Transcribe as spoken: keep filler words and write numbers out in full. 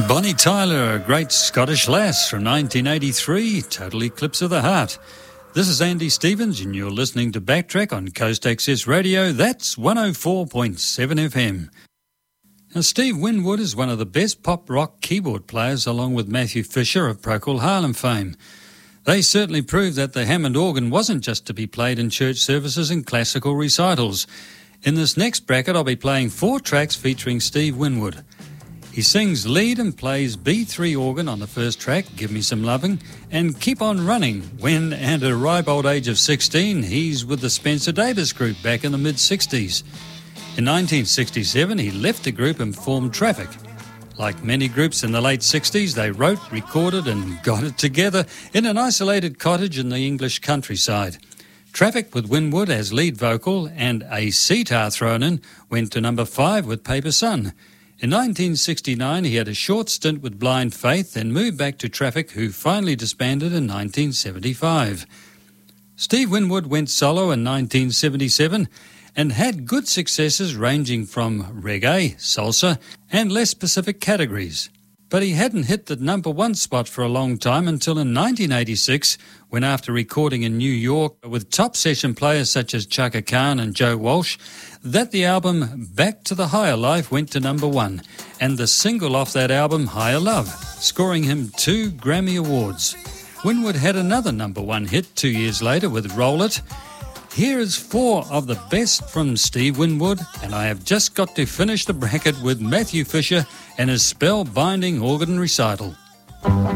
Bonnie Tyler, a great Scottish lass from nineteen eighty-three, Total Eclipse of the Heart. This is Andy Stevens and you're listening to Backtrack on Coast Access Radio. That's one oh four point seven F M. Now, Steve Winwood is one of the best pop rock keyboard players along with Matthew Fisher of Procol Harum fame. They certainly proved that the Hammond organ wasn't just to be played in church services and classical recitals. In this next bracket, I'll be playing four tracks featuring Steve Winwood. He sings lead and plays B three organ on the first track, Give Me Some Loving, and Keep On Running, when, at a ripe old age of sixteen, he's with the Spencer Davis Group back in the mid-sixties. In nineteen sixty-seven, he left the group and formed Traffic. Like many groups in the late sixties, they wrote, recorded and got it together in an isolated cottage in the English countryside. Traffic with Winwood as lead vocal and a sitar thrown in went to number five with Paper Sun. In nineteen sixty-nine, he had a short stint with Blind Faith, then moved back to Traffic, who finally disbanded in nineteen seventy-five. Steve Winwood went solo in nineteen seventy-seven and had good successes ranging from reggae, salsa, and less specific categories. But he hadn't hit the number one spot for a long time until in nineteen eighty-six, when after recording in New York with top session players such as Chaka Khan and Joe Walsh, that the album Back to the Higher Life went to number one, and the single off that album, Higher Love, scoring him two Grammy Awards. Winwood had another number one hit two years later with Roll It. Here is four of the best from Steve Winwood, and I have just got to finish the bracket with Matthew Fisher and his spellbinding organ recital.